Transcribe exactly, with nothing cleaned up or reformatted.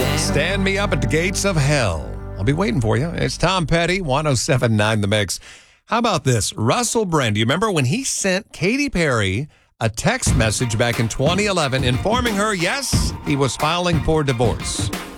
Stand me up at the gates of hell. I'll be waiting for you. It's Tom Petty, one oh seven point nine The Mix. How about this? Russell Brand, do you remember when he sent Katy Perry a text message back in twenty eleven informing her, yes, he was filing for divorce?